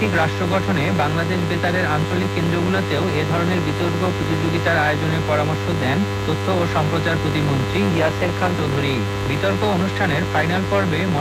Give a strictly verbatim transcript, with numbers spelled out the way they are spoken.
বহুজাতিক রাষ্ট্র গঠনে বাংলাদেশ বেতারের আঞ্চলিক কেন্দ্রগুলোতেও এ ধরনের বিতর্ক প্রতিযোগিতার আয়োজনের পরামর্শ দেন তথ্য ও সম্প্রচার প্রতিমন্ত্রী ইয়াসের খান চৌধুরী। বিতর্ক অনুষ্ঠানের ফাইনাল পর্বে